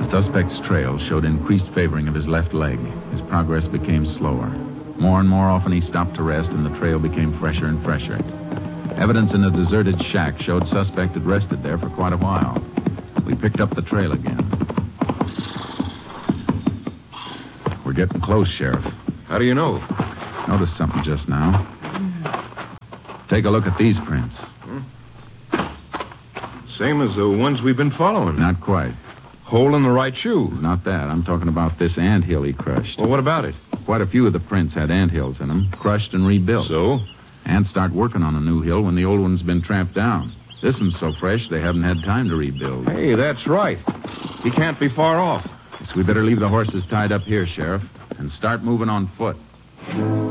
Suspect's trail showed increased favoring of his left leg. His progress became slower. More and more often he stopped to rest, and the trail became fresher and fresher. Evidence in a deserted shack showed Suspect had rested there for quite a while. We picked up the trail again. We're getting close, Sheriff. How do you know? Noticed something just now. Take a look at these prints. Same as the ones we've been following. Not quite. Hole in the right shoe. It's not that. I'm talking about this anthill he crushed. Well, what about it? Quite a few of the prints had anthills in them, crushed and rebuilt. So? Ants start working on a new hill when the old one's been tramped down. This one's so fresh they haven't had time to rebuild. Hey, that's right. He can't be far off. Guess we better leave the horses tied up here, Sheriff, and start moving on foot.